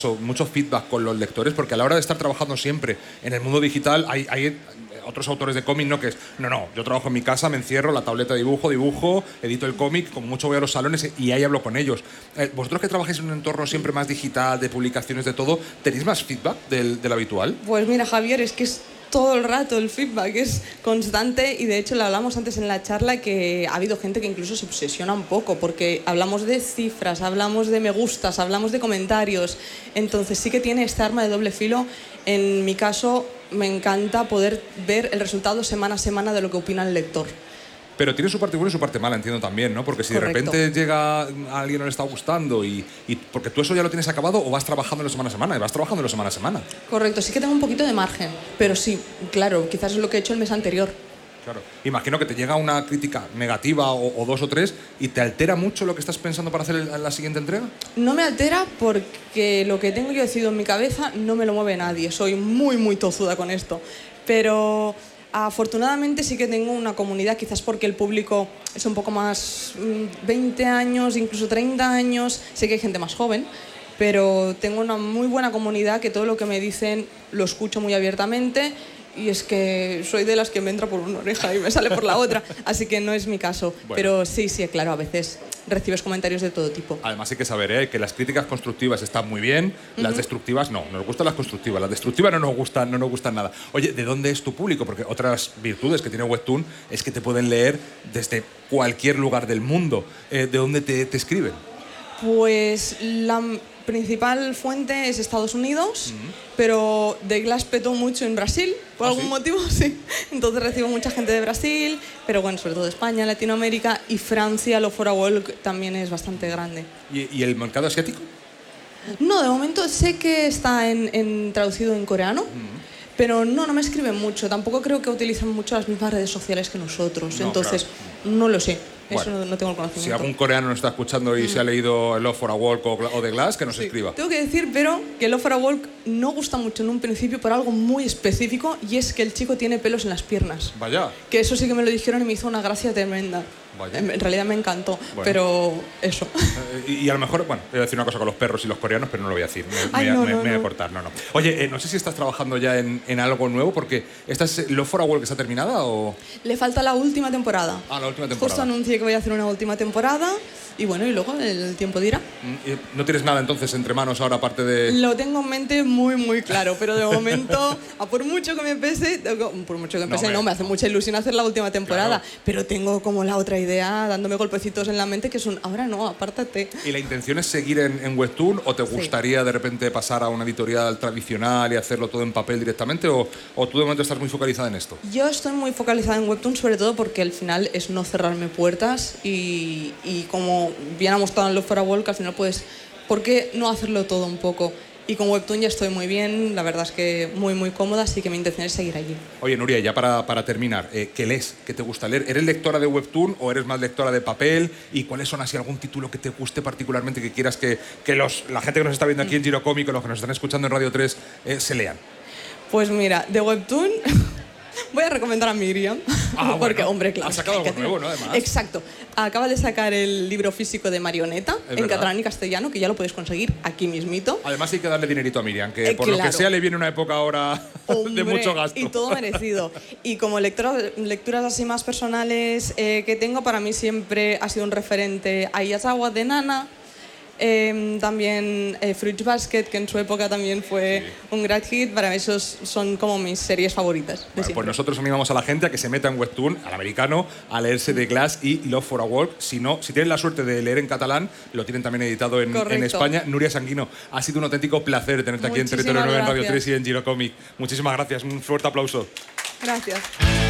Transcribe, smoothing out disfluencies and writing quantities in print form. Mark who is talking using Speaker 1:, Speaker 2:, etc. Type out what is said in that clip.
Speaker 1: mucho feedback con los lectores, porque a la hora de estar trabajando siempre en el mundo digital hay otros autores de cómic, ¿no? Que es, no, yo trabajo en mi casa, me encierro, la tableta de dibujo, edito el cómic, como mucho voy a los salones y ahí hablo con ellos. Vosotros que trabajáis en un entorno siempre más digital, de publicaciones, de todo, ¿tenéis más feedback del habitual?
Speaker 2: Pues mira, Javier, es que es todo el rato el feedback, es constante, y de hecho lo hablamos antes en la charla, que ha habido gente que incluso se obsesiona un poco porque hablamos de cifras, hablamos de me gustas, hablamos de comentarios, entonces sí que tiene esta arma de doble filo. En mi caso me encanta poder ver el resultado semana a semana de lo que opina el lector.
Speaker 1: Pero tiene su parte buena y su parte mala, entiendo también, ¿no? Porque si
Speaker 2: Correcto.
Speaker 1: de repente llega a alguien no le está gustando y porque tú eso ya lo tienes acabado o vas trabajándolo semana a semana, y vas trabajándolo semana a semana.
Speaker 2: Correcto, sí que tengo un poquito de margen, pero sí, claro, quizás es lo que he hecho el mes anterior.
Speaker 1: Claro. Imagino que te llega una crítica negativa o dos o tres y te altera mucho lo que estás pensando para hacer la siguiente entrega.
Speaker 2: No me altera porque lo que tengo yo decidido en mi cabeza no me lo mueve nadie. Soy muy, muy tozuda con esto. Pero afortunadamente sí que tengo una comunidad, quizás porque el público es un poco más 20 años, incluso 30 años. Sé que hay gente más joven, pero tengo una muy buena comunidad que todo lo que me dicen lo escucho muy abiertamente. Y es que soy de las que me entra por una oreja y me sale por la otra, así que no es mi caso. Bueno. Pero sí, claro, a veces recibes comentarios de todo tipo.
Speaker 1: Además hay que saber que las críticas constructivas están muy bien, las destructivas no. Nos gustan las constructivas, las destructivas no nos gustan nada. Oye, ¿de dónde es tu público? Porque otras virtudes que tiene Webtoon es que te pueden leer desde cualquier lugar del mundo. ¿De dónde te escriben?
Speaker 2: Pues la principal fuente es Estados Unidos, pero The Glass petó mucho en Brasil, por algún motivo, sí. Entonces recibo mucha gente de Brasil, pero bueno, sobre todo de España, Latinoamérica y Francia. Love for a Walk también es bastante grande.
Speaker 1: ¿Y el mercado asiático?
Speaker 2: No, de momento sé que está traducido en coreano, pero no me escriben mucho. Tampoco creo que utilizan mucho las mismas redes sociales que nosotros, entonces no lo sé. Eso no tengo el conocimiento.
Speaker 1: Si algún coreano nos está escuchando y se ha leído Love for a Walk o The Glass, que nos escriba.
Speaker 2: Tengo que decir, pero, que Love for a Walk no gusta mucho en un principio por algo muy específico, y es que el chico tiene pelos en las piernas.
Speaker 1: Vaya.
Speaker 2: Que eso sí que me lo dijeron y me hizo una gracia tremenda.
Speaker 1: Vaya.
Speaker 2: En realidad me encantó, pero eso.
Speaker 1: Y a lo mejor, bueno, voy a decir una cosa con los perros y los coreanos, pero no lo voy a decir. Me voy a cortar, no. Oye, no sé si estás trabajando ya en algo nuevo, porque ¿esta es Love for a Walk que está terminada o...?
Speaker 2: Le falta la última temporada.
Speaker 1: La última temporada.
Speaker 2: Justo anuncié que voy a hacer una última temporada y bueno, y luego el tiempo dirá.
Speaker 1: ¿No tienes nada entonces entre manos ahora aparte de...?
Speaker 2: Lo tengo en mente muy, muy claro, pero de momento, por mucho que me pese, me hace mucha ilusión hacer la última temporada, claro. Pero tengo como la otra idea dándome golpecitos en la mente que son, ahora no, apártate.
Speaker 1: ¿Y la intención es seguir en Webtoon o te gustaría de repente pasar a una editorial tradicional y hacerlo todo en papel directamente, o tú de momento estás muy focalizada en esto?
Speaker 2: Yo estoy muy focalizada en Webtoon, sobre todo porque al final es no cerrarme puertas y como bien ha mostrado en Love for a Walk, al final pues, ¿por qué no hacerlo todo un poco? Y con Webtoon ya estoy muy bien, la verdad es que muy, muy cómoda, así que mi intención es seguir allí.
Speaker 1: Oye, Nuria, ya para terminar, ¿qué lees? ¿Qué te gusta leer? ¿Eres lectora de Webtoon o eres más lectora de papel? ¿Y cuáles son así algún título que te guste particularmente, que quieras que la gente que nos está viendo aquí en Giro Cómic o los que nos están escuchando en Radio 3 se lean?
Speaker 2: Pues mira, de Webtoon voy a recomendar a Miriam, porque, hombre, claro.
Speaker 1: Ha sacado algo nuevo, ¿no? Además.
Speaker 2: Exacto. Acaba de sacar el libro físico de Marioneta, en catalán y castellano, que ya lo podéis conseguir aquí mismito.
Speaker 1: Además hay que darle dinerito a Miriam, que por lo que sea le viene una época ahora de mucho gasto.
Speaker 2: Y todo merecido. Y como lecturas así más personales que tengo, para mí siempre ha sido un referente Ayazawa de Nana. También Fruits Basket, que en su época también fue un gran hit. Para mí esos son como mis series favoritas.
Speaker 1: Bueno, pues nosotros animamos a la gente a que se meta en Webtoon, al americano, a leerse The Glass y Love for a Walk. Si tienen la suerte de leer en catalán, lo tienen también editado en España. Nuria Sanguino, ha sido un auténtico placer tenerte aquí en Territorio 9 en Radio 3 y en Giro Cómic. Muchísimas gracias, un fuerte aplauso.
Speaker 2: Gracias.